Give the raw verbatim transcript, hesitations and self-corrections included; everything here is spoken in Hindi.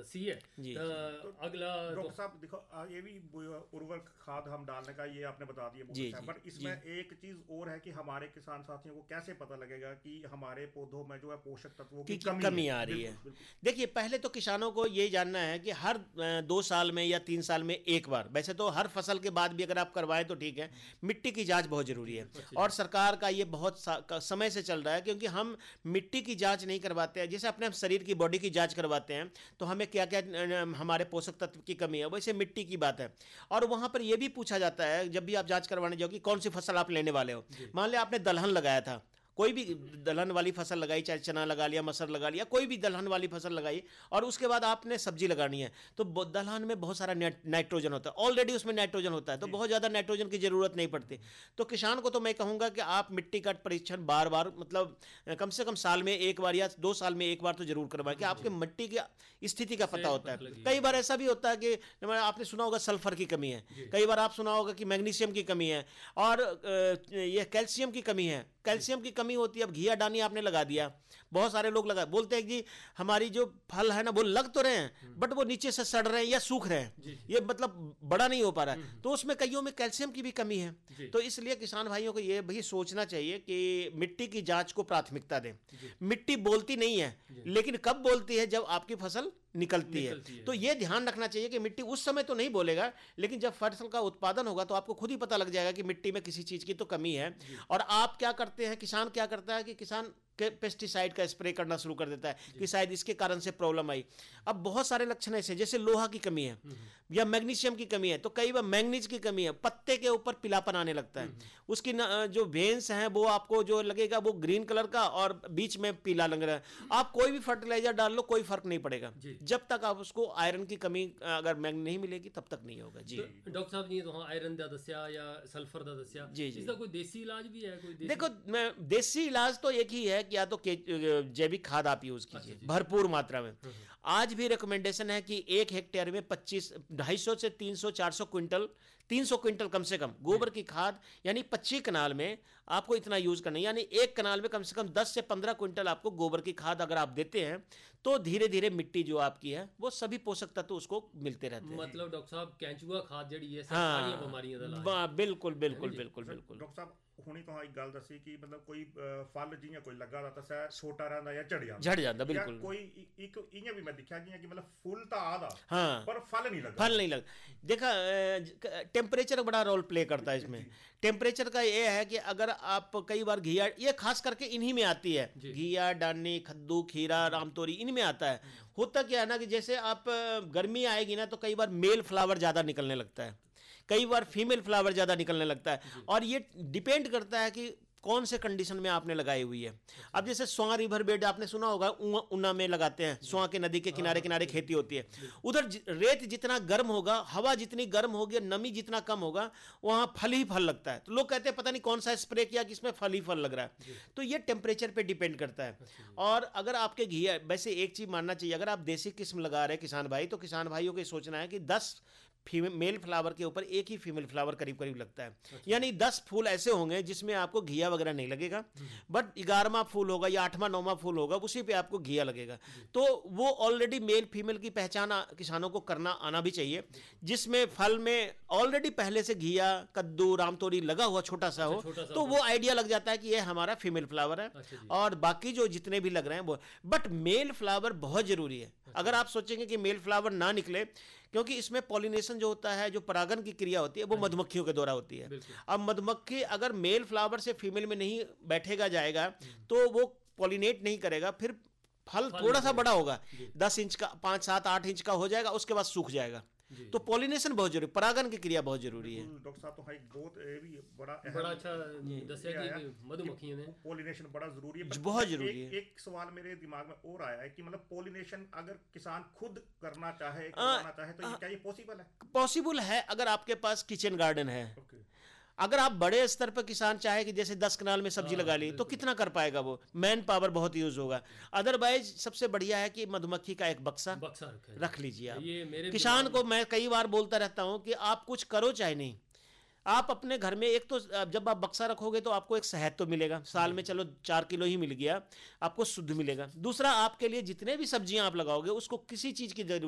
दसी है। तो अगला डॉक्टर साहब देखो, ये भी उर्वरक खाद हम डालने का ये आपने बता दिया, बट इसमें एक चीज और है कि हमारे किसान साथियों को कैसे पता लगेगा कि हमारे पौधों में जो है पोषक तत्वों की कमी, कमी आ रही है। देखिए, पहले तो किसानों को ये जानना है कि हर दो साल में या तीन साल में एक बार, वैसे तो हर फसल के बाद भी अगर आप करवाएं तो ठीक है, मिट्टी की जांच बहुत जरूरी है। और सरकार का ये बहुत समय से चल रहा है, क्योंकि हम मिट्टी की जांच नहीं करवाते हैं। जैसे अपने शरीर की बॉडी की जांच करवाते हैं तो हमें क्या क्या हमारे पोषक तत्व की कमी है, वैसे मिट्टी की बात है। और वहां पर यह भी पूछा जाता है जब भी आप जांच करवाने जाओ कि कौन सी फसल आप लेने वाले हो। मान लिया आपने दलहन लगाया था, कोई भी दलहन वाली फसल लगाई, चाहे चना लगा लिया, मसर लगा लिया, कोई भी दलहन वाली फसल लगाई, और उसके बाद आपने सब्जी लगानी है, तो दलहन में बहुत सारा नाइट्रोजन होता है, ऑलरेडी उसमें नाइट्रोजन होता है, तो बहुत ज़्यादा नाइट्रोजन की जरूरत नहीं पड़ती। तो किसान को तो मैं कहूँगा कि आप मिट्टी का परीक्षण बार बार, मतलब कम से कम साल में एक बार या दो साल में एक बार तो जरूर करवाएं, कि आपके मिट्टी की स्थिति का पता होता है। कई बार ऐसा भी होता है कि आपने सुना होगा सल्फर की कमी है, कई बार आप सुना होगा कि मैग्नीशियम की कमी है, और यह कैल्शियम की कमी है। कैल्शियम की कमी होती है। अब घिया डानी आपने लगा दिया, बहुत सारे लोग लगा बोलते हैं कि जी हमारी जो फल है ना वो लग तो रहे हैं बट वो नीचे से सड़ रहे हैं या सूख रहे हैं, ये मतलब बड़ा नहीं हो पा रहा है, तो उसमें कईयों में कैल्शियम की भी कमी है। तो इसलिए किसान भाइयों को ये भी सोचना चाहिए कि मिट्टी की जांच को प्राथमिकता दें। मिट्टी बोलती नहीं है, लेकिन कब बोलती है? जब आपकी फसल निकलती, निकलती है, है। तो ये ध्यान रखना चाहिए कि मिट्टी उस समय तो नहीं बोलेगा, लेकिन जब फसल का उत्पादन होगा तो आपको खुद ही पता लग जाएगा कि मिट्टी में किसी चीज की तो कमी है। और आप क्या करते हैं, किसान क्या करता है कि किसान पेस्टिसाइड का स्प्रे करना शुरू कर देता है कि शायद इसके कारण से प्रॉब्लम आई। अब बहुत सारे लक्षण ऐसे, जैसे लोहा की कमी है या मैग्नीशियम की कमी है, तो कई बार मैग्नीज की कमी है, पत्ते के ऊपर पीलापन आने लगता है, उसकी जो वेन्स हैं वो आपको जो लगेगा वो ग्रीन कलर का और बीच में पीला लग रहा है। आप कोई भी फर्टिलाइजर डाल लो, कोई फर्क नहीं पड़ेगा जब तक आप उसको आयरन की कमी अगर मैग्नी नहीं मिलेगी तब तक नहीं होगा। जी डॉक्टर साहब जी, तो आयरन का दसिया या सल्फर का दसिया, इसका कोई देसी इलाज भी है? कोई देखो, देसी इलाज तो एक ही है कि या तो जैविक खाद आप यूज कीजिए भरपूर मात्रा में। आज भी रिकमेंडेशन है कि एक हेक्टेयर में पच्चीस ढाई सौ से तीन सौ चार सौ क्विंटल तीन सौ क्विंटल कम से कम गोबर की खाद, यानी पच्चीस कनाल में आपको इतना यूज करना है, यानी एक कनाल में कम से कम दस से पंद्रह क्विंटल आपको गोबर की खाद अगर आप देते हैं तो धीरे धीरे मिट्टी जो आपकी है वो सभी पोषक तत्व उसको मिलते रहते हैं। मतलब डॉक्टर साहब केंचुआ खाद जी है, हाँ, बीमारियों का इलाज। बिल्कुल बिल्कुल बिल्कुल बिल्कुल डॉक्टर साहब हुणी तो एक गल दसी कि मतलब कोई फल जियां कोई लगा रहता सा छोटा रहंदा या झड़ जांदा झड़ जांदा बिल्कुल, कोई एक इयां भी मैं देखा कि कि मतलब फूल तो आदा हाँ पर फल नहीं लगा फल नहीं लगा। देखा, टेम्परेचर बड़ा रोल प्ले करता है इसमें। टेम्परेचर का ये है कि अगर आप कई बार घिया, ये खास करके इन्हीं में आती है, घिया, डानी, कद्दू, खीरा, रामतोरी, इनमें आता है। होता क्या है ना कि जैसे आप गर्मी आएगी ना तो कई बार मेल फ्लावर ज्यादा निकलने लगता है, कई बार फीमेल फ्लावर ज्यादा निकलने लगता है, और ये डिपेंड करता है कि कौन से कंडीशन में आपने लगाई हुई है। अब जैसे स्वां रिवर बेड आपने सुना होगा, ऊना में लगाते हैं, स्वां के नदी के किनारे किनारे खेती होती है, उधर रेत जितना गर्म होगा, हवा जितनी गर्म होगी, नमी जितना कम होगा, वहां फल ही फल लगता है। तो लोग कहते हैं पता नहीं कौन सा स्प्रे किया कि इसमें फल ही फल लग रहा है। तो ये टेम्परेचर पे डिपेंड करता है। और अगर आपके घिया, वैसे एक चीज मानना चाहिए, अगर आप देसी किस्म लगा रहे हैं किसान भाई, तो किसान भाइयों को सोचना है कि दस मेल फ्लावर के ऊपर एक ही फीमेल फ्लावर करीब करीब लगता है। अच्छा। यानी दस फूल ऐसे होंगे जिसमें आपको घिया वगैरह नहीं लगेगा, बट ग्यारहवां फूल होगा या आठवां नौवां फूल होगा, उसी पे आपको घिया लगेगा। तो वो ऑलरेडी मेल फीमेल की पहचान किसानों को करना आना भी चाहिए, जिसमें फल में ऑलरेडी पहले से घिया, कद्दू, रामतोरी लगा हुआ छोटा सा हो, अच्छा, तो वो आइडिया लग जाता है कि ये हमारा फीमेल फ्लावर है। अच्छा, और बाकी जो जितने भी लग रहे हैं वो, बट मेल फ्लावर बहुत जरूरी है। अच्छा। अगर आप सोचेंगे कि मेल फ्लावर ना निकले, क्योंकि इसमें पॉलिनेशन जो होता है, जो परागन की क्रिया होती है, वो मधुमक्खियों के द्वारा होती है। अब मधुमक्खी अगर मेल फ्लावर से फीमेल में नहीं बैठेगा जाएगा तो वो पॉलिनेट नहीं करेगा, फिर फल थोड़ा सा बड़ा होगा, दस इंच का, पांच सात आठ इंच का हो जाएगा, उसके बाद सूख जाएगा। तो पॉलिनेशन बहुत जरूरी, परागन की क्रिया बहुत जरूरी है। डॉक्टर साहब तो है बहुत ये भी बड़ा बड़ा अच्छा दसिया कि मधुमक्खियों ने पॉलिनेशन बड़ा जरूरी है, बहुत जरूरी है। एक सवाल मेरे दिमाग में और आया है कि मतलब पॉलिनेशन अगर किसान खुद करना चाहे, करना चाहे तो ये क्या ये पॉसिबल है? पॉसिबल है अगर आपके पास किचन गार्डन है। अगर आप बड़े स्तर पर किसान चाहे कि जैसे दस कनाल में सब्जी लगा ली तो कितना कर पाएगा, वो मैन पावर बहुत यूज होगा। अदरवाइज सबसे बढ़िया है कि मधुमक्खी का एक बक्सा, बक्सा रख लीजिए आप। किसान को मैं कई बार बोलता रहता हूं कि आप कुछ करो चाहे नहीं, आप अपने घर में एक तो जब आप बक्सा रखोगे तो आपको एक शहद तो मिलेगा, साल में चलो चार किलो ही मिल गया, आपको शुद्ध मिलेगा। दूसरा, आपके लिए जितने भी सब्जियां आप लगाओगे उसको किसी चीज की जरूरत